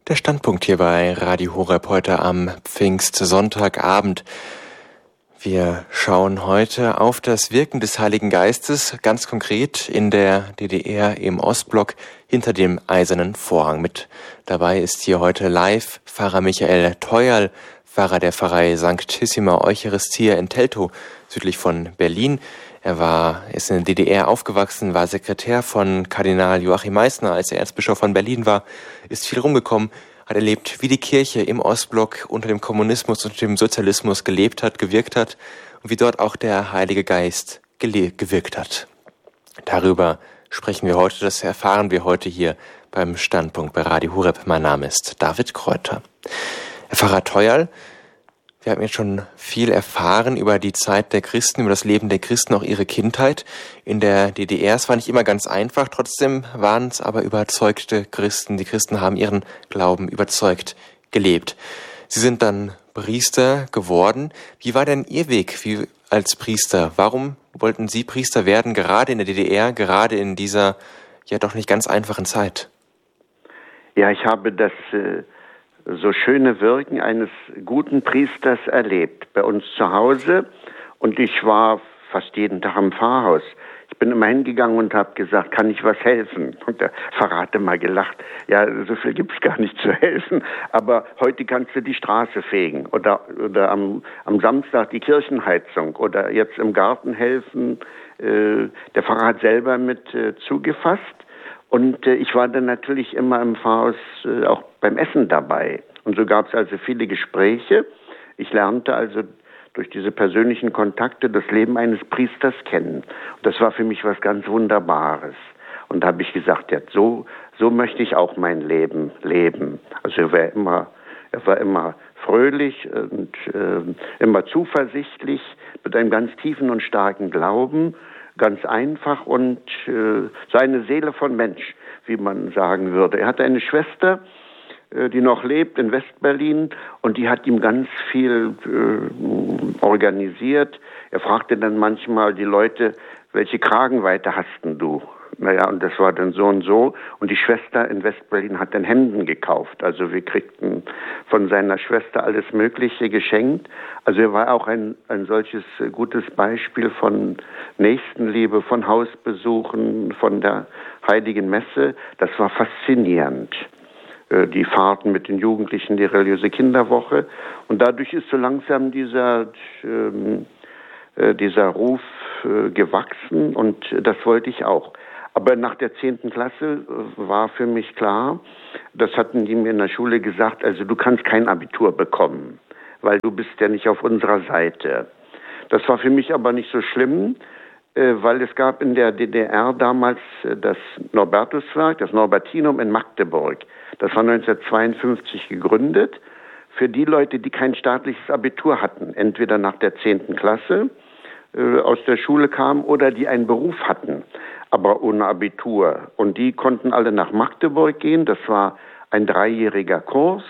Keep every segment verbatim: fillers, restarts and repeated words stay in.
Der Standpunkt hier bei Radio Horeb heute am Pfingstsonntagabend. Wir schauen heute auf das Wirken des Heiligen Geistes, ganz konkret in der D D R im Ostblock hinter dem Eisernen Vorhang. Mit dabei ist hier heute live Pfarrer Michael Theuerl, Pfarrer der Pfarrei Sanctissima Eucharistia in Teltow, südlich von Berlin. Er war, ist in der D D R aufgewachsen, war Sekretär von Kardinal Joachim Meissner, als er Erzbischof von Berlin war, ist viel rumgekommen, hat erlebt, wie die Kirche im Ostblock unter dem Kommunismus und dem Sozialismus gelebt hat, gewirkt hat und wie dort auch der Heilige Geist gele- gewirkt hat. Darüber sprechen wir heute, das erfahren wir heute hier beim Standpunkt bei Radio Horeb. Mein Name ist David Kräuter. Herr Pfarrer Theuerl, wir haben jetzt schon viel erfahren über die Zeit der Christen, über das Leben der Christen, auch ihre Kindheit in der D D R. Es war nicht immer ganz einfach, trotzdem waren es aber überzeugte Christen. Die Christen haben ihren Glauben überzeugt gelebt. Sie sind dann Priester geworden. Wie war denn Ihr Weg wie als Priester? Warum wollten Sie Priester werden, gerade in der D D R, gerade in dieser ja doch nicht ganz einfachen Zeit? Ja, ich habe das äh so schöne Wirken eines guten Priesters erlebt bei uns zu Hause, und ich war fast jeden Tag im Pfarrhaus. Ich bin immer hingegangen und habe gesagt, kann ich was helfen? Und der Pfarrer hatte mal gelacht, ja, so viel gibt's gar nicht zu helfen, aber heute kannst du die Straße fegen oder, oder am, am Samstag die Kirchenheizung oder jetzt im Garten helfen. Äh, der Pfarrer hat selber mit äh, zugefasst. Und äh, ich war dann natürlich immer im Pfarrhaus äh, auch beim Essen dabei. Und so gab es also viele Gespräche. Ich lernte also durch diese persönlichen Kontakte das Leben eines Priesters kennen. Und das war für mich was ganz Wunderbares. Und da habe ich gesagt, ja, so, so möchte ich auch mein Leben leben. Also er war immer, er war immer fröhlich und äh, immer zuversichtlich, mit einem ganz tiefen und starken Glauben. Ganz einfach und äh, seine Seele von Mensch, wie man sagen würde. Er hatte eine Schwester, äh, die noch lebt in Westberlin, und die hat ihm ganz viel äh, organisiert. Er fragte dann manchmal die Leute, welche Kragenweite hast denn du? Naja, und das war dann so und so. Und die Schwester in Westberlin hat dann Hemden gekauft. Also wir kriegten von seiner Schwester alles Mögliche geschenkt. Also er war auch ein, ein solches gutes Beispiel von Nächstenliebe, von Hausbesuchen, von der Heiligen Messe. Das war faszinierend. Die Fahrten mit den Jugendlichen, die religiöse Kinderwoche. Und dadurch ist so langsam dieser, äh, dieser Ruf äh, gewachsen, und das wollte ich auch. Aber nach der zehnten Klasse war für mich klar, das hatten die mir in der Schule gesagt, also du kannst kein Abitur bekommen, weil du bist ja nicht auf unserer Seite. Das war für mich aber nicht so schlimm, weil es gab in der D D R damals das Norbertuswerk, das Norbertinum in Magdeburg. Das war neunzehnhundertzweiundfünfzig gegründet für die Leute, die kein staatliches Abitur hatten, entweder nach der zehnten Klasse äh, aus der Schule kamen oder die einen Beruf hatten, aber ohne Abitur. Und die konnten alle nach Magdeburg gehen. Das war ein dreijähriger Kurs.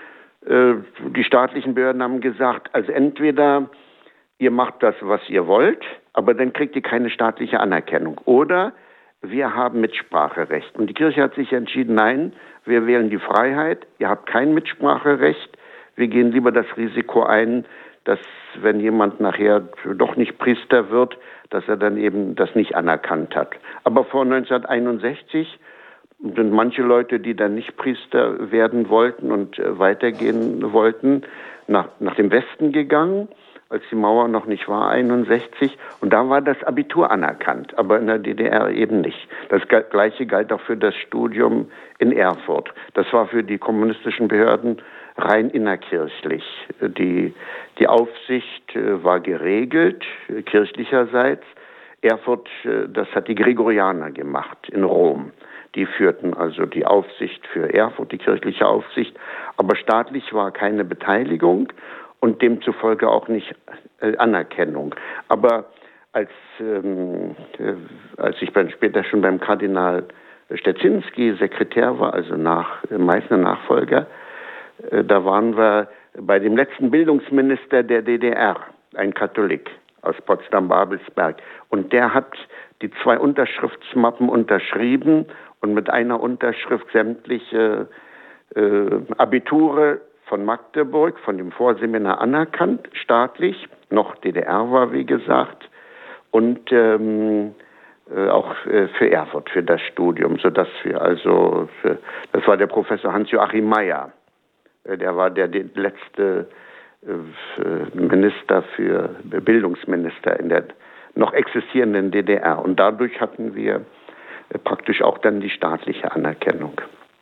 Äh, die staatlichen Behörden haben gesagt, also entweder ihr macht das, was ihr wollt, aber dann kriegt ihr keine staatliche Anerkennung. Oder wir haben Mitspracherecht. Und die Kirche hat sich entschieden, nein, wir wählen die Freiheit, ihr habt kein Mitspracherecht. Wir gehen lieber das Risiko ein, dass, wenn jemand nachher doch nicht Priester wird, dass er dann eben das nicht anerkannt hat. Aber vor neunzehnhunderteinundsechzig sind manche Leute, die dann nicht Priester werden wollten und weitergehen wollten, nach, nach dem Westen gegangen, als die Mauer noch nicht war, einundsechzig. Und da war das Abitur anerkannt, aber in der D D R eben nicht. Das Gleiche galt auch für das Studium in Erfurt. Das war für die kommunistischen Behörden rein innerkirchlich. Die, die Aufsicht war geregelt, kirchlicherseits. Erfurt, das hat die Gregorianer gemacht in Rom. Die führten also die Aufsicht für Erfurt, die kirchliche Aufsicht. Aber staatlich war keine Beteiligung und demzufolge auch nicht äh, Anerkennung. Aber als, ähm, äh, als ich dann später schon beim Kardinal Szczecinski Sekretär war, also nach äh, Meißner Nachfolger, äh, da waren wir bei dem letzten Bildungsminister der D D R, ein Katholik aus Potsdam-Babelsberg. Und der hat die zwei Unterschriftsmappen unterschrieben und mit einer Unterschrift sämtliche äh, Abiture von Magdeburg, von dem Vorseminar anerkannt, staatlich, noch D D R war, wie gesagt, und ähm, äh, auch äh, für Erfurt, für das Studium, sodass wir also, für, das war der Professor Hans-Joachim Meyer, äh, der war der, der letzte äh, Minister für, Bildungsminister in der noch existierenden D D R, und dadurch hatten wir äh, praktisch auch dann die staatliche Anerkennung.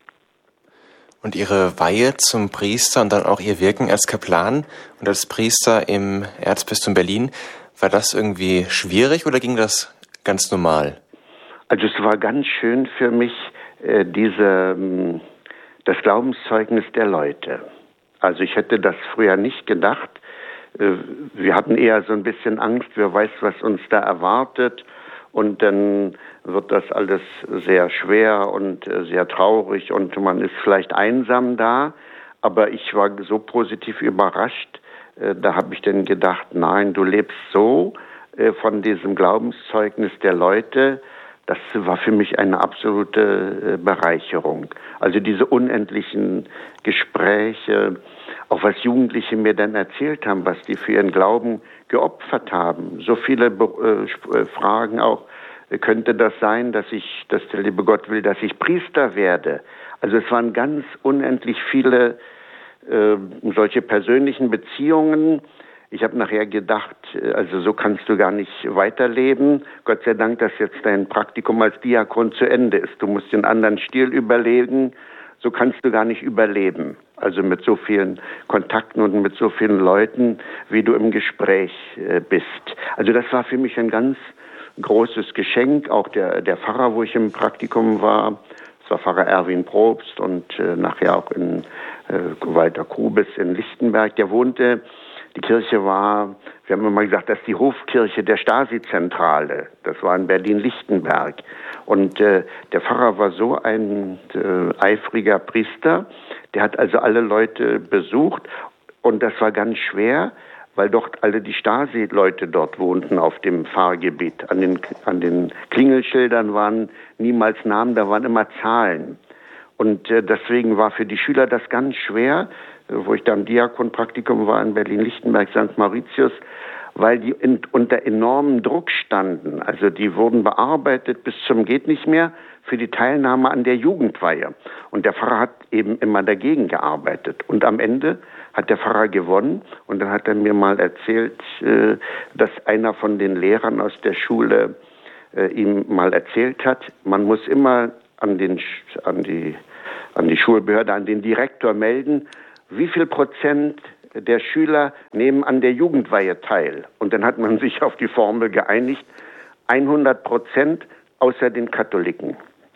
Und Ihre Weihe zum Priester und dann auch Ihr Wirken als Kaplan und als Priester im Erzbistum Berlin, war das irgendwie schwierig oder ging das ganz normal? Also es war ganz schön für mich, äh, diese, ähm, das Glaubenszeugnis der Leute. Also ich hätte das früher nicht gedacht. Äh, wir hatten eher so ein bisschen Angst, wer weiß, was uns da erwartet. Und dann wird das alles sehr schwer und sehr traurig und man ist vielleicht einsam da. Aber ich war so positiv überrascht, da habe ich dann gedacht, nein, du lebst so von diesem Glaubenszeugnis der Leute. Das war für mich eine absolute Bereicherung. Also diese unendlichen Gespräche, auch was Jugendliche mir dann erzählt haben, was die für ihren Glauben geopfert haben. So viele äh, Fragen auch, könnte das sein, dass ich, dass der liebe Gott will, dass ich Priester werde? Also es waren ganz unendlich viele äh, solche persönlichen Beziehungen. Ich habe nachher gedacht, also so kannst du gar nicht weiterleben. Gott sei Dank, dass jetzt dein Praktikum als Diakon zu Ende ist. Du musst den anderen Stil überlegen. So kannst du gar nicht überleben. Also mit so vielen Kontakten und mit so vielen Leuten, wie du im Gespräch äh, bist. Also das war für mich ein ganz großes Geschenk. Auch der, der Pfarrer, wo ich im Praktikum war, das war Pfarrer Erwin Probst und äh, nachher auch in äh, Walter Krubes in Lichtenberg, der wohnte. Die Kirche war, wir haben immer gesagt, das ist die Hofkirche der Stasi-Zentrale. Das war in Berlin-Lichtenberg. Und äh, der Pfarrer war so ein äh, eifriger Priester, der hat also alle Leute besucht. Und das war ganz schwer, weil dort alle die Stasi-Leute dort wohnten auf dem Pfarrgebiet. An den, an den Klingelschildern waren niemals Namen, da waren immer Zahlen. Und äh, deswegen war für die Schüler das ganz schwer, wo ich da im Diakonpraktikum war in Berlin-Lichtenberg, Sankt Mauritius, weil die in, unter enormem Druck standen. Also die wurden bearbeitet bis zum geht nicht mehr für die Teilnahme an der Jugendweihe. Und der Pfarrer hat eben immer dagegen gearbeitet. Und am Ende hat der Pfarrer gewonnen. Und dann hat er mir mal erzählt, äh, dass einer von den Lehrern aus der Schule äh, ihm mal erzählt hat, man muss immer an, den, an, die, an die Schulbehörde, an den Direktor melden, wie viel Prozent der Schüler nehmen an der Jugendweihe teil. Und dann hat man sich auf die Formel geeinigt, hundert Prozent außer den Katholiken.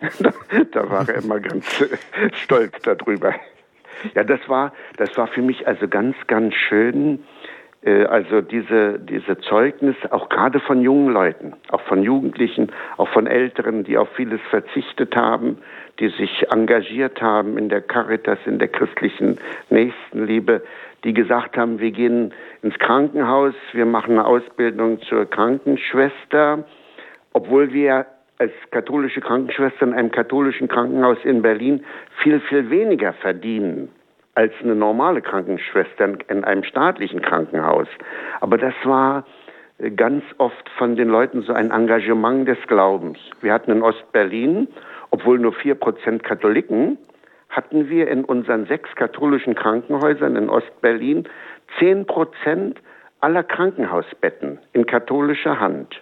Da war er immer ganz stolz darüber. Ja, das war, das war für mich also ganz, ganz schön. Also diese, diese Zeugnis, auch gerade von jungen Leuten, auch von Jugendlichen, auch von Älteren, die auf vieles verzichtet haben, die sich engagiert haben in der Caritas, in der christlichen Nächstenliebe, die gesagt haben, wir gehen ins Krankenhaus, wir machen eine Ausbildung zur Krankenschwester, obwohl wir als katholische Krankenschwester in einem katholischen Krankenhaus in Berlin viel, viel weniger verdienen als eine normale Krankenschwester in einem staatlichen Krankenhaus. Aber das war ganz oft von den Leuten so ein Engagement des Glaubens. Wir hatten in Ostberlin, obwohl nur vier Prozent Katholiken, hatten wir in unseren sechs katholischen Krankenhäusern in Ostberlin zehn Prozent aller Krankenhausbetten in katholischer Hand.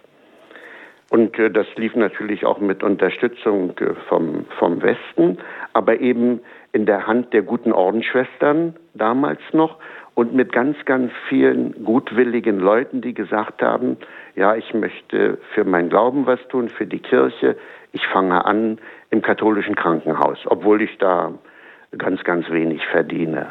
Und äh, das lief natürlich auch mit Unterstützung äh, vom, vom Westen, aber eben in der Hand der guten Ordensschwestern damals noch und mit ganz, ganz vielen gutwilligen Leuten, die gesagt haben, ja, ich möchte für meinen Glauben was tun, für die Kirche. Ich fange an im katholischen Krankenhaus, obwohl ich da ganz, ganz wenig verdiene.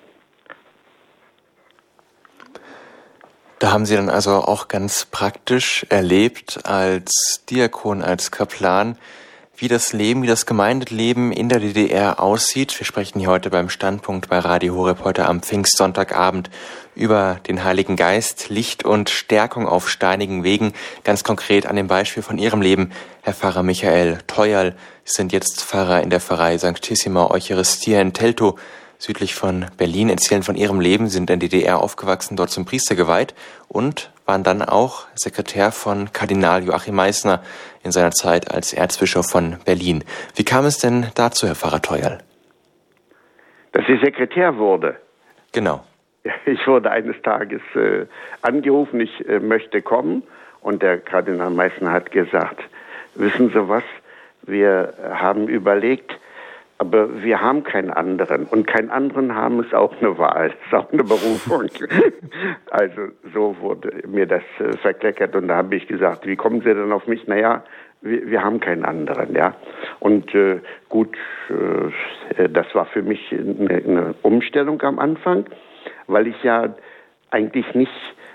Da haben Sie dann also auch ganz praktisch erlebt als Diakon, als Kaplan, wie das Leben, wie das Gemeindeleben in der D D R aussieht. Wir sprechen hier heute beim Standpunkt bei Radio Horeb heute am Pfingstsonntagabend über den Heiligen Geist, Licht und Stärkung auf steinigen Wegen. Ganz konkret an dem Beispiel von Ihrem Leben, Herr Pfarrer Michael Theuerl. Sie sind jetzt Pfarrer in der Pfarrei Sanctissima Eucharistia in Teltow, südlich von Berlin, erzählen von Ihrem Leben, sind in der D D R aufgewachsen, dort zum Priester geweiht und waren dann auch Sekretär von Kardinal Joachim Meissner in seiner Zeit als Erzbischof von Berlin. Wie kam es denn dazu, Herr Pfarrer Theuerl? Dass ich Sekretär wurde. Genau. Ich wurde eines Tages äh, angerufen, ich äh, möchte kommen, und der Kardinal Meissner hat gesagt, wissen Sie was, wir haben überlegt, aber wir haben keinen anderen. Und keinen anderen haben ist auch eine Wahl, ist auch eine Berufung. Also so wurde mir das äh, verkleckert. Und da habe ich gesagt, wie kommen Sie denn auf mich? Naja, wir, wir haben keinen anderen, ja. Und äh, gut, äh, das war für mich eine, eine Umstellung am Anfang, weil ich ja eigentlich nicht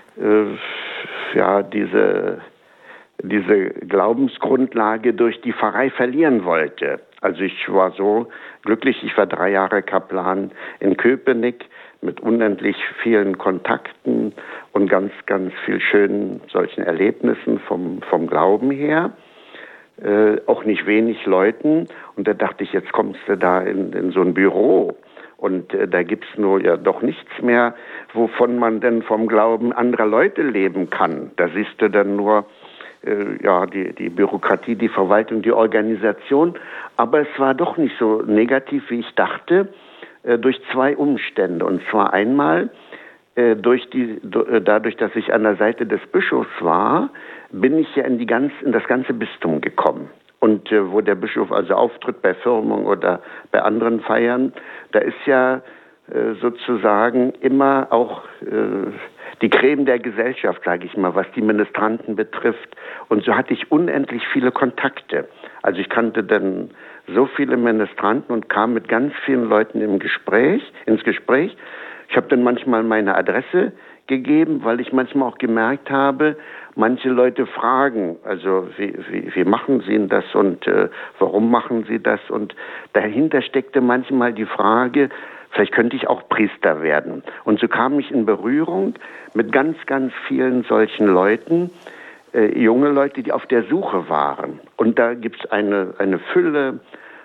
äh, ja diese diese Glaubensgrundlage durch die Pfarrei verlieren wollte. Also ich war so glücklich, ich war drei Jahre Kaplan in Köpenick mit unendlich vielen Kontakten und ganz, ganz viel schönen solchen Erlebnissen vom, vom Glauben her. Äh, auch nicht wenig Leuten. Und da dachte ich, jetzt kommst du da in, in so ein Büro. Und äh, da gibt's nur ja doch nichts mehr, wovon man denn vom Glauben anderer Leute leben kann. Da siehst du dann nur ja, die, die Bürokratie, die Verwaltung, die Organisation. Aber es war doch nicht so negativ, wie ich dachte, äh, durch zwei Umstände. Und zwar einmal, äh, durch die, dadurch, dass ich an der Seite des Bischofs war, bin ich ja in, die ganz, in das ganze Bistum gekommen. Und äh, wo der Bischof also auftritt bei Firmung oder bei anderen Feiern, da ist ja äh, sozusagen immer auch äh, die Creme der Gesellschaft, sage ich mal, was die Ministranten betrifft. Und so hatte ich unendlich viele Kontakte. Also ich kannte dann so viele Ministranten und kam mit ganz vielen Leuten im Gespräch, ins Gespräch. Ich habe dann manchmal meine Adresse gegeben, weil ich manchmal auch gemerkt habe, manche Leute fragen, also wie, wie, wie machen Sie denn das und äh, warum machen Sie das? Und dahinter steckte manchmal die Frage, vielleicht könnte ich auch Priester werden. Und so kam ich in Berührung mit ganz, ganz vielen solchen Leuten, äh, junge Leute, die auf der Suche waren. Und da gibt es eine, eine Fülle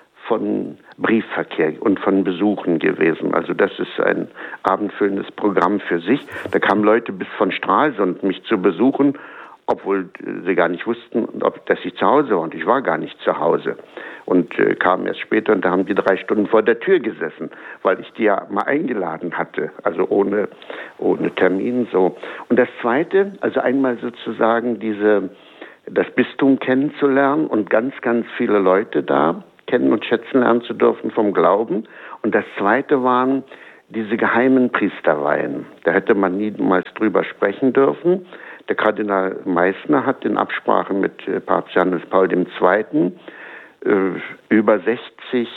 von Briefverkehr und von Besuchen gewesen. Also das ist ein abendfüllendes Programm für sich. Da kamen Leute bis von Stralsund mich zu besuchen, obwohl sie gar nicht wussten, ob, dass ich zu Hause war. Und ich war gar nicht zu Hause. Und äh, kamen erst später und da haben die drei Stunden vor der Tür gesessen, weil ich die ja mal eingeladen hatte, also ohne, ohne Termin so. Und das Zweite, also einmal sozusagen diese, das Bistum kennenzulernen und ganz, ganz viele Leute da kennen und schätzen lernen zu dürfen vom Glauben. Und das Zweite waren diese geheimen Priesterweihen. Da hätte man niemals drüber sprechen dürfen. Der Kardinal Meissner hat in Absprache mit Papst Johannes Paul der Zweite. äh, über sechzig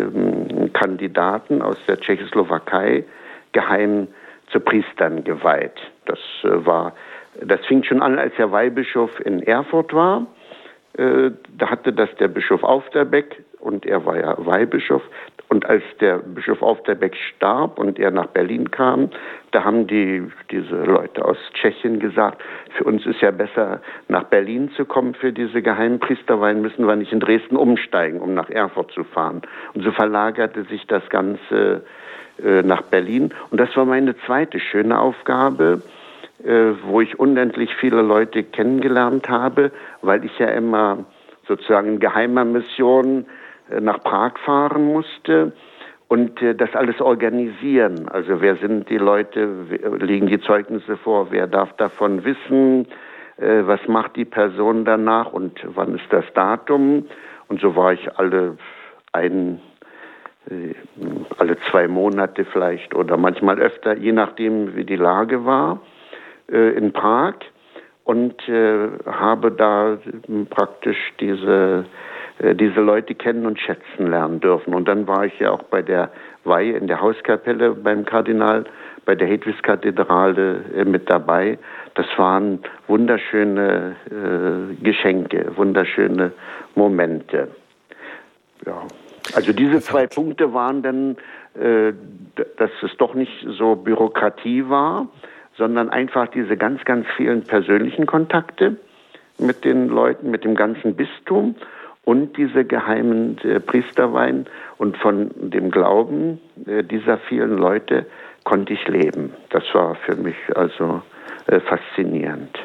äh, Kandidaten aus der Tschechoslowakei geheim zu Priestern geweiht. Das äh, war, das fing schon an, als er Weihbischof in Erfurt war. Äh, da hatte das der Bischof Aufderbeck und er war ja Weihbischof. Und als der Bischof Aufderbeck starb und er nach Berlin kam, da haben die diese Leute aus Tschechien gesagt, für uns ist ja besser, nach Berlin zu kommen für diese geheimen Priesterweihen, müssen wir nicht in Dresden umsteigen, um nach Erfurt zu fahren. Und so verlagerte sich das Ganze äh, nach Berlin. Und das war meine zweite schöne Aufgabe, äh, wo ich unendlich viele Leute kennengelernt habe, weil ich ja immer sozusagen in geheimer Mission nach Prag fahren musste und äh, das alles organisieren. Also wer sind die Leute, liegen die Zeugnisse vor, wer darf davon wissen, äh, was macht die Person danach und wann ist das Datum. Und so war ich alle ein, äh, alle zwei Monate vielleicht oder manchmal öfter, je nachdem wie die Lage war, äh, in Prag und äh, habe da praktisch diese diese Leute kennen und schätzen lernen dürfen. Und dann war ich ja auch bei der Weihe in der Hauskapelle beim Kardinal, bei der Hedwigskathedrale äh, mit dabei. Das waren wunderschöne äh, Geschenke, wunderschöne Momente. ja. Also diese zwei Punkte waren dann, äh, dass es doch nicht so Bürokratie war, sondern einfach diese ganz, ganz vielen persönlichen Kontakte mit den Leuten, mit dem ganzen Bistum und diese geheimen äh, Priesterweihen. Und von dem Glauben äh, dieser vielen Leute konnte ich leben. Das war für mich also äh, faszinierend.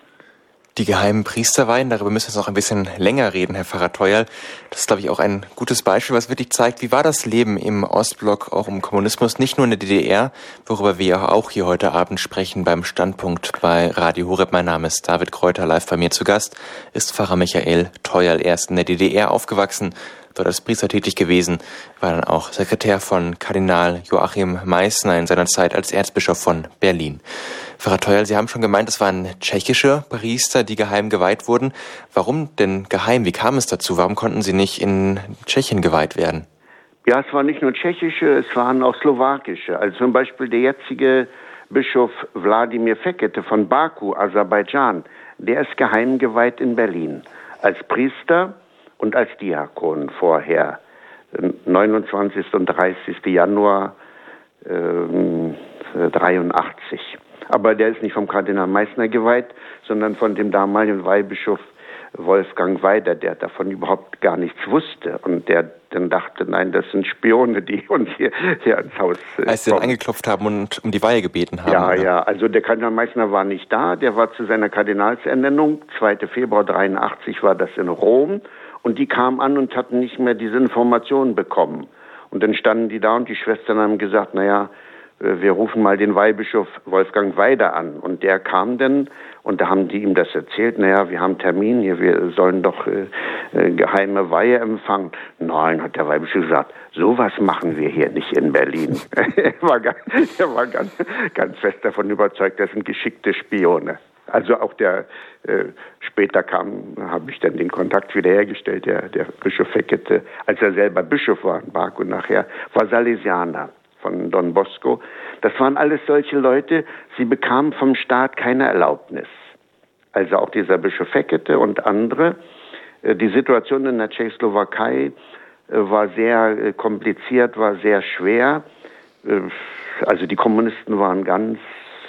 Die geheimen Priesterweihen, darüber müssen wir jetzt noch ein bisschen länger reden, Herr Pfarrer Theuerl. Das ist, glaube ich, auch ein gutes Beispiel, was wirklich zeigt, wie war das Leben im Ostblock, auch im Kommunismus, nicht nur in der D D R, worüber wir auch hier heute Abend sprechen beim Standpunkt bei Radio Horeb. Mein Name ist David Kräuter, live bei mir zu Gast ist Pfarrer Michael Theuerl, erst in der D D R aufgewachsen, dort als Priester tätig gewesen, war dann auch Sekretär von Kardinal Joachim Meissner in seiner Zeit als Erzbischof von Berlin. Pfarrer Theuerl, Sie haben schon gemeint, es waren tschechische Priester, die geheim geweiht wurden. Warum denn geheim? Wie kam es dazu? Warum konnten sie nicht in Tschechien geweiht werden? Ja, es waren nicht nur tschechische, es waren auch slowakische. Also zum Beispiel der jetzige Bischof Wladimir Fekete von Baku, Aserbaidschan, der ist geheim geweiht in Berlin. Als Priester und als Diakon vorher. neunundzwanzigsten und dreißigsten Januar ähm, dreiundachtzig. Aber der ist nicht vom Kardinal Meissner geweiht, sondern von dem damaligen Weihbischof Wolfgang Weider, der davon überhaupt gar nichts wusste. Und der dann dachte, nein, das sind Spione, die uns hier, hier ins Haus äh, Als sie dann angeklopft haben und um die Weihe gebeten haben. Ja, oder? ja, also der Kardinal Meissner war nicht da, der war zu seiner Kardinalsernennung, zweiten Februar dreiundachtzig war das in Rom. Und die kamen an und hatten nicht mehr diese Informationen bekommen. Und dann standen die da und die Schwestern haben gesagt, naja, wir rufen mal den Weihbischof Wolfgang Weider an. Und der kam dann und da haben die ihm das erzählt. Naja, wir haben Termin hier, wir sollen doch äh, äh, geheime Weihe empfangen. Nein, hat der Weihbischof gesagt, sowas machen wir hier nicht in Berlin. er war, ganz, er war ganz, ganz fest davon überzeugt, das sind geschickte Spione. Also auch der, äh, später kam, habe ich dann den Kontakt wiederhergestellt, der, der Bischof Fekete, als er selber Bischof war in Baku nachher, war Salesianer von Don Bosco. Das waren alles solche Leute, sie bekamen vom Staat keine Erlaubnis. Also auch dieser Bischof Fekete und andere. Die Situation in der Tschechoslowakei war sehr kompliziert, war sehr schwer. Also die Kommunisten waren ganz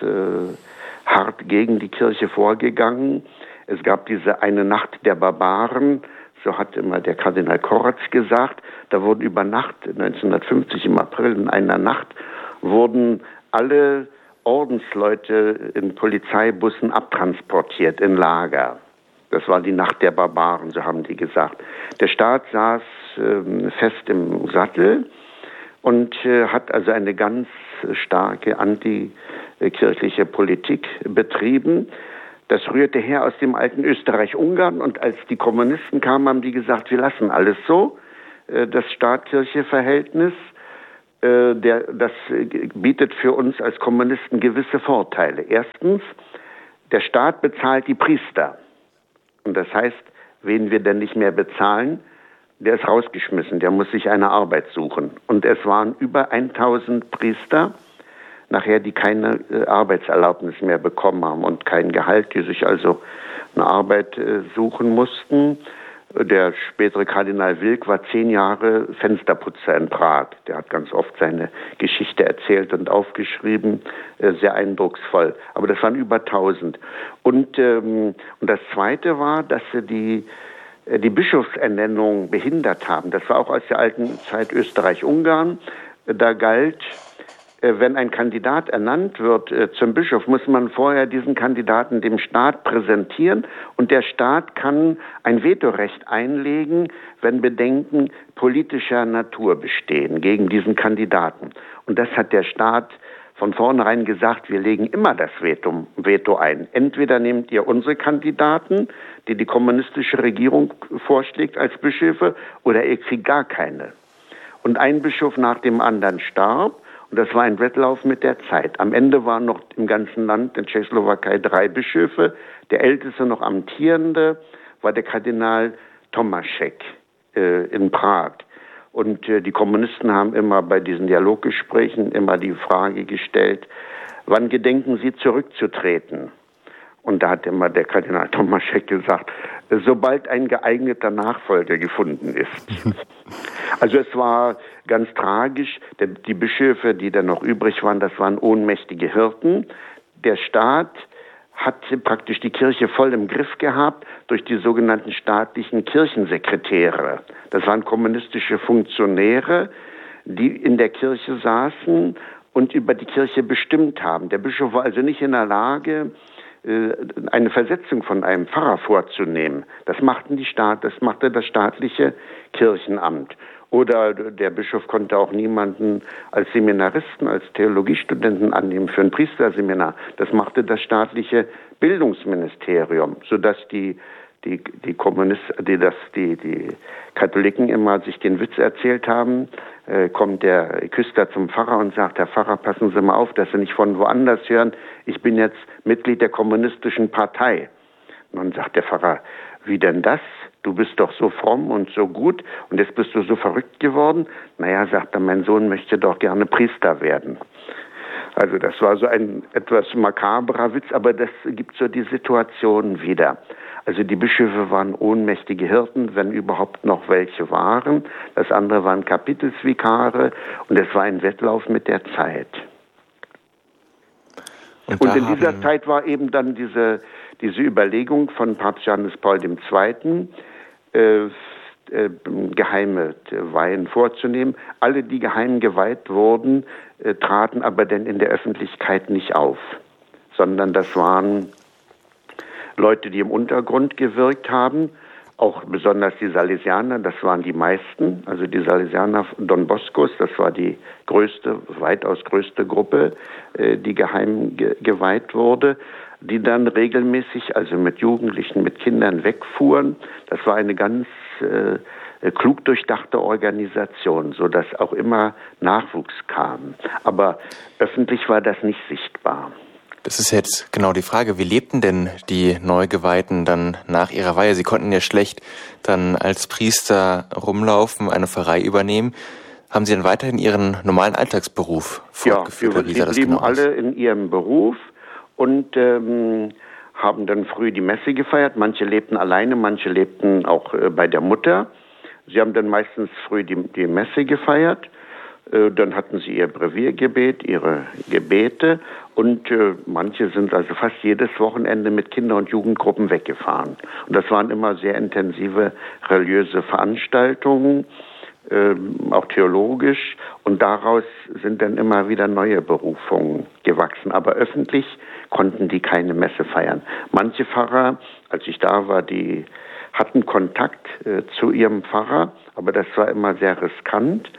hart gegen die Kirche vorgegangen. Es gab diese eine Nacht der Barbaren, so hat immer der Kardinal Koratz gesagt. Da wurden über Nacht, neunzehnhundertfünfzig im April, in einer Nacht, wurden alle Ordensleute in Polizeibussen abtransportiert in Lager. Das war die Nacht der Barbaren, so haben die gesagt. Der Staat saß äh, fest im Sattel und äh, hat also eine ganz starke antikirchliche Politik betrieben. Das rührte her aus dem alten Österreich-Ungarn und als die Kommunisten kamen, haben die gesagt, wir lassen alles so. Das Staat-Kirche-Verhältnis, der, das bietet für uns als Kommunisten gewisse Vorteile. Erstens, der Staat bezahlt die Priester. Und das heißt, wen wir denn nicht mehr bezahlen, der ist rausgeschmissen, der muss sich eine Arbeit suchen. Und es waren über tausend Priester, nachher, die keine äh, Arbeitserlaubnis mehr bekommen haben und kein Gehalt, die sich also eine Arbeit äh, suchen mussten. Der spätere Kardinal Wilk war zehn Jahre Fensterputzer in Prag. Der hat ganz oft seine Geschichte erzählt und aufgeschrieben, äh, sehr eindrucksvoll. Aber das waren über tausend. Und, ähm, und das Zweite war, dass sie die, äh, die Bischofsernennung behindert haben. Das war auch aus der alten Zeit Österreich-Ungarn. Äh, da galt, wenn ein Kandidat ernannt wird äh, zum Bischof, muss man vorher diesen Kandidaten dem Staat präsentieren und der Staat kann ein Vetorecht einlegen, wenn Bedenken politischer Natur bestehen gegen diesen Kandidaten. Und das hat der Staat von vornherein gesagt, wir legen immer das Veto, Veto ein. Entweder nehmt ihr unsere Kandidaten, die die kommunistische Regierung vorschlägt als Bischöfe, oder ihr kriegt gar keine. Und ein Bischof nach dem anderen starb. Und das war ein Wettlauf mit der Zeit. Am Ende waren noch im ganzen Land, in Tschechoslowakei, drei Bischöfe. Der älteste noch amtierende war der Kardinal Tomášek äh, in Prag. Und äh, die Kommunisten haben immer bei diesen Dialoggesprächen immer die Frage gestellt, wann gedenken Sie zurückzutreten? Und da hat immer der Kardinal Tomášek gesagt, sobald ein geeigneter Nachfolger gefunden ist. Also es war ganz tragisch, die Bischöfe, die dann noch übrig waren, das waren ohnmächtige Hirten. Der Staat hat praktisch die Kirche voll im Griff gehabt durch die sogenannten staatlichen Kirchensekretäre. Das waren kommunistische Funktionäre, die in der Kirche saßen und über die Kirche bestimmt haben. Der Bischof war also nicht in der Lage, eine Versetzung von einem Pfarrer vorzunehmen. Das machten die Staat, das machte das staatliche Kirchenamt. Oder der Bischof konnte auch niemanden als Seminaristen, als Theologiestudenten annehmen für ein Priesterseminar. Das machte das staatliche Bildungsministerium, sodass die die die Kommunisten, die das die die Katholiken immer sich den Witz erzählt haben. Äh, kommt der Küster zum Pfarrer und sagt: Herr Pfarrer, passen Sie mal auf, dass Sie nicht von woanders hören. Ich bin jetzt Mitglied der kommunistischen Partei. Und dann sagt der Pfarrer: Wie denn das? Du bist doch so fromm und so gut und jetzt bist du so verrückt geworden. Naja, sagt er, mein Sohn möchte doch gerne Priester werden. Also das war so ein etwas makaberer Witz, aber das gibt so die Situation wieder. Also die Bischöfe waren ohnmächtige Hirten, wenn überhaupt noch welche waren. Das andere waren Kapitelsvikare und es war ein Wettlauf mit der Zeit. Und, und in dieser Zeit war eben dann diese, diese Überlegung von Papst Johannes Paul der Zweite., äh, äh, geheime Weihen vorzunehmen. Alle, die geheim geweiht wurden, äh, traten aber dann in der Öffentlichkeit nicht auf, sondern das waren Leute, die im Untergrund gewirkt haben, auch besonders die Salesianer, das waren die meisten, also die Salesianer Don Boscos, das war die größte, weitaus größte Gruppe, die geheim ge- geweiht wurde, die dann regelmäßig, also mit Jugendlichen, mit Kindern wegfuhren. Das war eine ganz äh, klug durchdachte Organisation, sodass auch immer Nachwuchs kam. Aber öffentlich war das nicht sichtbar. Das ist jetzt genau die Frage, wie lebten denn die Neugeweihten dann nach ihrer Weihe? Sie konnten ja schlecht dann als Priester rumlaufen, eine Pfarrei übernehmen. Haben Sie dann weiterhin Ihren normalen Alltagsberuf fortgeführt? Ja, sie blieben genau alle in ihrem Beruf und ähm, haben dann früh die Messe gefeiert. Manche lebten alleine, manche lebten auch äh, bei der Mutter. Sie haben dann meistens früh die, die Messe gefeiert. Dann hatten sie ihr Breviergebet, ihre Gebete und äh, manche sind also fast jedes Wochenende mit Kinder- und Jugendgruppen weggefahren. Und das waren immer sehr intensive religiöse Veranstaltungen, äh, auch theologisch. Und daraus sind dann immer wieder neue Berufungen gewachsen. Aber öffentlich konnten die keine Messe feiern. Manche Pfarrer, als ich da war, die hatten Kontakt äh, zu ihrem Pfarrer, aber das war immer sehr riskant.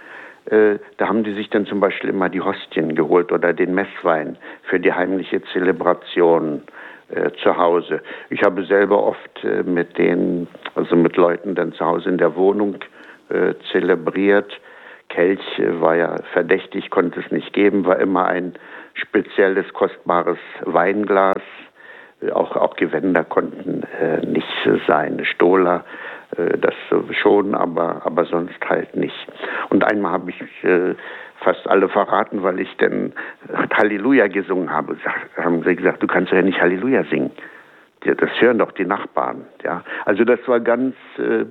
Da haben die sich dann zum Beispiel immer die Hostien geholt oder den Messwein für die heimliche Zelebration äh, zu Hause. Ich habe selber oft äh, mit denen, also mit Leuten dann zu Hause in der Wohnung äh, zelebriert. Kelch äh, war ja verdächtig, konnte es nicht geben, war immer ein spezielles, kostbares Weinglas. Äh, auch, auch Gewänder konnten äh, nicht sein, Stola. Das schon, aber, aber sonst halt nicht. Und einmal habe ich äh, fast alle verraten, weil ich dann Halleluja gesungen habe. Sag, haben sie gesagt, du kannst ja nicht Halleluja singen. Das hören doch die Nachbarn. Ja, also das war ganz äh,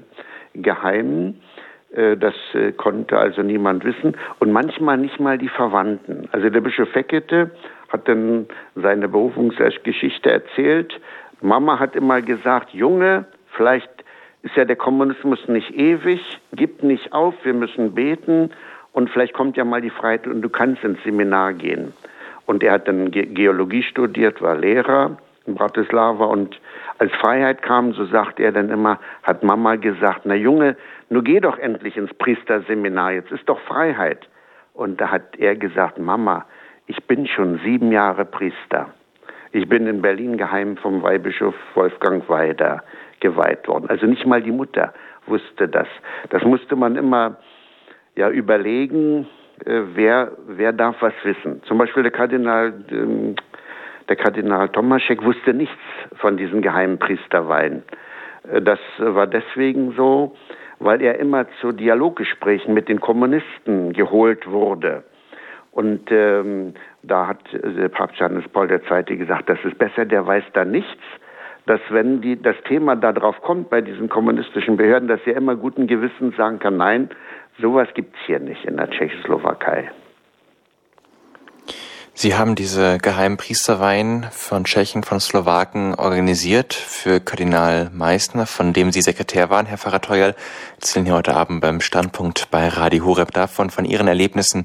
geheim. Äh, das äh, konnte also niemand wissen. Und manchmal nicht mal die Verwandten. Also der Bischof Fekete hat dann seine Berufungsgeschichte erzählt. Mama hat immer gesagt, Junge, vielleicht ist ja der Kommunismus nicht ewig, gib nicht auf, wir müssen beten und vielleicht kommt ja mal die Freiheit und du kannst ins Seminar gehen. Und er hat dann Ge- Geologie studiert, war Lehrer in Bratislava und als Freiheit kam, so sagt er dann immer, hat Mama gesagt, na Junge, nun geh doch endlich ins Priesterseminar, jetzt ist doch Freiheit. Und da hat er gesagt, Mama, ich bin schon sieben Jahre Priester. Ich bin in Berlin geheim vom Weihbischof Wolfgang Weider geweiht worden. Also nicht mal die Mutter wusste das. Das musste man immer ja überlegen, äh, wer wer darf was wissen. Zum Beispiel der Kardinal ähm, der Kardinal Tomaschek wusste nichts von diesen geheimen Priesterweihen. Äh, das war deswegen so, weil er immer zu Dialoggesprächen mit den Kommunisten geholt wurde. Und ähm, da hat äh, Papst Johannes Paul der Zweite gesagt, das ist besser, der weiß da nichts. dass wenn die, das Thema da drauf kommt bei diesen kommunistischen Behörden, dass er immer guten Gewissens sagen kann, nein, sowas gibt's hier nicht in der Tschechoslowakei. Sie haben diese geheimen Priesterweihen von Tschechen, von Slowaken organisiert für Kardinal Meissner, von dem Sie Sekretär waren, Herr Pfarrer Theuerl. Erzählen hier heute Abend beim Standpunkt bei Radio Horeb davon, von Ihren Erlebnissen,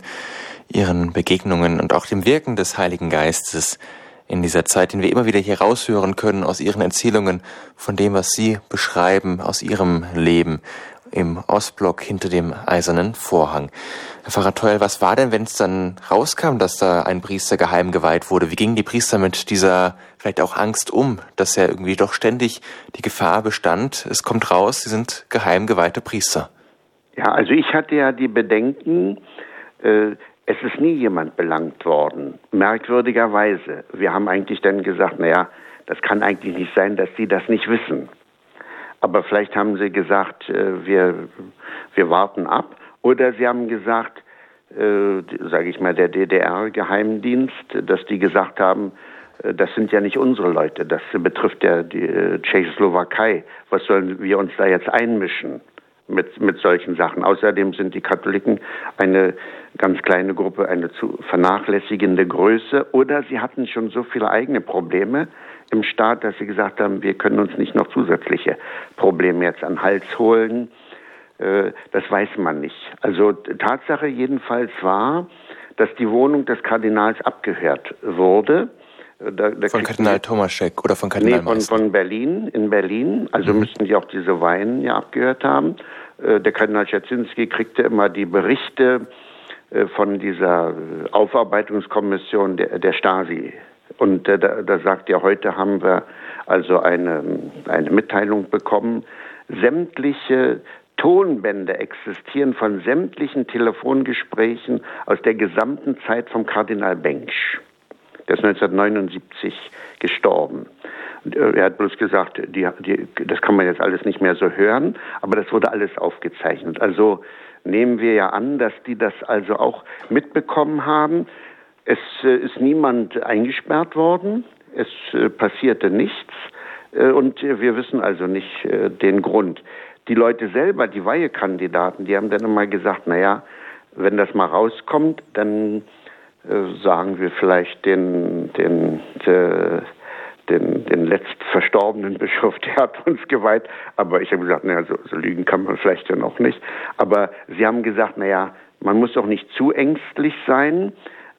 Ihren Begegnungen und auch dem Wirken des Heiligen Geistes in dieser Zeit, den wir immer wieder hier raushören können aus Ihren Erzählungen, von dem, was Sie beschreiben aus Ihrem Leben im Ostblock hinter dem eisernen Vorhang. Herr Pfarrer Theuerl, was war denn, wenn es dann rauskam, dass da ein Priester geheim geweiht wurde? Wie gingen die Priester mit dieser vielleicht auch Angst um, dass ja irgendwie doch ständig die Gefahr bestand, es kommt raus, sie sind geheim geweihte Priester? Ja, also ich hatte ja die Bedenken, äh, es ist nie jemand belangt worden, merkwürdigerweise. Wir haben eigentlich dann gesagt, naja, das kann eigentlich nicht sein, dass Sie das nicht wissen. Aber vielleicht haben sie gesagt, äh, wir, wir warten ab. Oder sie haben gesagt, äh, sage ich mal, der D D R-Geheimdienst, dass die gesagt haben, äh, das sind ja nicht unsere Leute, das betrifft ja die äh, Tschechoslowakei. Was sollen wir uns da jetzt einmischen mit, mit solchen Sachen? Außerdem sind die Katholiken eine ganz kleine Gruppe, eine zu vernachlässigende Größe. Oder sie hatten schon so viele eigene Probleme im Staat, dass sie gesagt haben, wir können uns nicht noch zusätzliche Probleme jetzt an den Hals holen. Äh, das weiß man nicht. Also Tatsache jedenfalls war, dass die Wohnung des Kardinals abgehört wurde. Da, da von Kardinal Tomaschek oder von Kardinal Nee, von, von Berlin, in Berlin. Also mhm. müssten die auch diese Weihen ja abgehört haben. Äh, der Kardinal Czerzinski kriegte immer die Berichte äh, von dieser Aufarbeitungskommission der, der Stasi. Und äh, da, da sagt ja, heute haben wir also eine, eine Mitteilung bekommen, sämtliche Tonbände existieren von sämtlichen Telefongesprächen aus der gesamten Zeit vom Kardinal Bengsch. Der ist neunzehnhundertneunundsiebzig gestorben. Und, äh, er hat bloß gesagt, die, die, das kann man jetzt alles nicht mehr so hören, aber das wurde alles aufgezeichnet. Also nehmen wir ja an, dass die das also auch mitbekommen haben. Es äh, ist niemand eingesperrt worden, es äh, passierte nichts äh, und äh, wir wissen also nicht äh, den Grund. Die Leute selber, die Weihekandidaten, die haben dann immer gesagt, naja, wenn das mal rauskommt, dann äh, sagen wir vielleicht den, den, de, den, den letzt verstorbenen Bischof, der hat uns geweiht. Aber ich habe gesagt, naja, so, so lügen kann man vielleicht ja noch nicht. Aber sie haben gesagt, naja, man muss doch nicht zu ängstlich sein,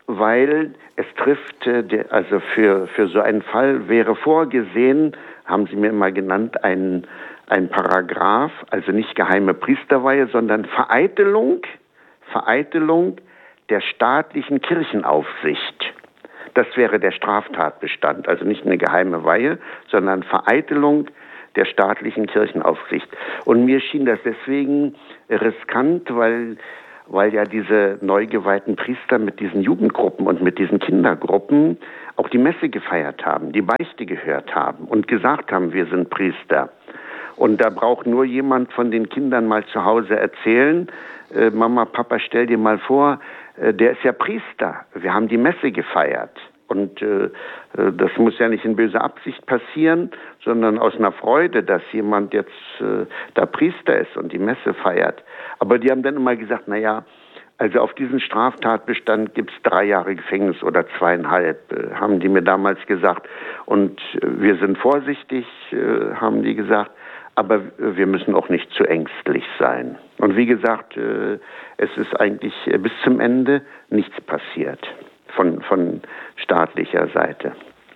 weil es trifft, also für, für so einen Fall wäre vorgesehen, haben sie mir immer genannt, ein, ein Paragraph, also nicht geheime Priesterweihe, sondern Vereitelung, Vereitelung der staatlichen Kirchenaufsicht. Das wäre der Straftatbestand, also nicht eine geheime Weihe, sondern Vereitelung der staatlichen Kirchenaufsicht. Und mir schien das deswegen riskant, weil weil ja diese neu geweihten Priester mit diesen Jugendgruppen und mit diesen Kindergruppen auch die Messe gefeiert haben, die Beichte gehört haben und gesagt haben, wir sind Priester. Und da braucht nur jemand von den Kindern mal zu Hause erzählen, äh, Mama, Papa, stell dir mal vor, äh, der ist ja Priester, wir haben die Messe gefeiert. Und äh, das muss ja nicht in böser Absicht passieren, sondern aus einer Freude, dass jemand jetzt äh, da Priester ist und die Messe feiert. Aber die haben dann immer gesagt, naja, also auf diesen Straftatbestand gibt's drei Jahre Gefängnis oder zweieinhalb, äh, haben die mir damals gesagt. Und äh, wir sind vorsichtig, äh, haben die gesagt, aber wir müssen auch nicht zu ängstlich sein. Und wie gesagt, äh, es ist eigentlich äh, bis zum Ende nichts passiert. Von, von staatlicher Seite.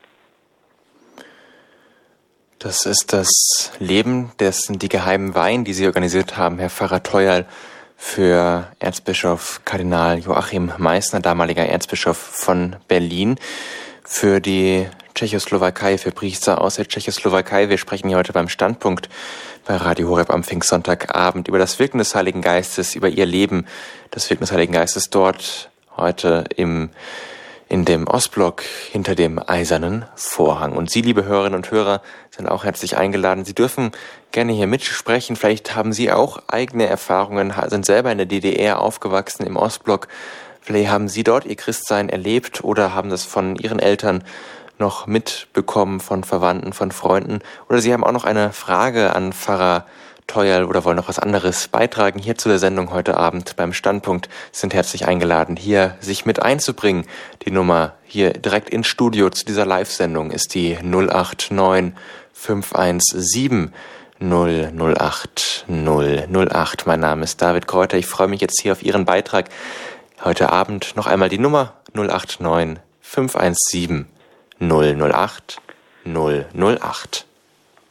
Das ist das Leben, das sind die geheimen Weihen, die Sie organisiert haben, Herr Pfarrer Theuerl, für Erzbischof Kardinal Joachim Meissner, damaliger Erzbischof von Berlin, für die Tschechoslowakei, für Priester aus der Tschechoslowakei. Wir sprechen hier heute beim Standpunkt bei Radio Horeb am Pfingstsonntagabend über das Wirken des Heiligen Geistes, über Ihr Leben, das Wirken des Heiligen Geistes dort heute im, in dem Ostblock hinter dem eisernen Vorhang. Und Sie, liebe Hörerinnen und Hörer, sind auch herzlich eingeladen. Sie dürfen gerne hier mitsprechen. Vielleicht haben Sie auch eigene Erfahrungen, sind selber in der D D R aufgewachsen, im Ostblock. Vielleicht haben Sie dort Ihr Christsein erlebt oder haben das von Ihren Eltern noch mitbekommen von Verwandten, von Freunden, oder Sie haben auch noch eine Frage an Pfarrer Theuerl oder wollen noch was anderes beitragen hier zu der Sendung heute Abend beim Standpunkt, sind herzlich eingeladen, hier sich mit einzubringen. Die Nummer hier direkt ins Studio zu dieser Live-Sendung ist die null acht neun fünf eins sieben null null acht null null acht. Mein Name ist David Kräuter. Ich freue mich jetzt hier auf Ihren Beitrag heute Abend. Noch einmal die Nummer null acht neun fünf eins sieben null null acht null null acht.